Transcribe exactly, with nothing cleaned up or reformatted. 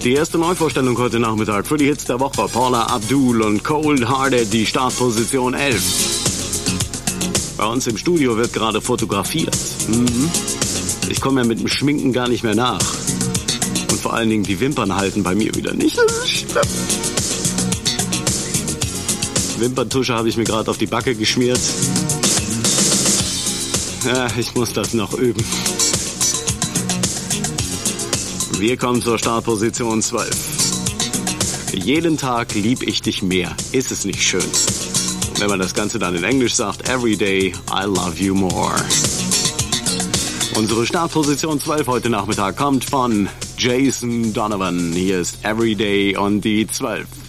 Die erste Neuvorstellung heute Nachmittag für die Hits der Woche. Paula Abdul und Cold Hearted, die Startposition elf. Bei uns im Studio wird gerade fotografiert. Mhm. Ich komme ja mit dem Schminken gar nicht mehr nach. Und vor allen Dingen die Wimpern halten bei mir wieder nicht. Wimperntusche habe ich mir gerade auf die Backe geschmiert. Ja, ich muss das noch üben. Wir kommen zur Startposition zwölf. Jeden Tag lieb ich dich mehr. Ist es nicht schön? Und wenn man das Ganze dann in Englisch sagt, every day I love you more. Unsere Startposition zwölf heute Nachmittag kommt von Jason Donovan. Hier ist Everyday on die zwölf.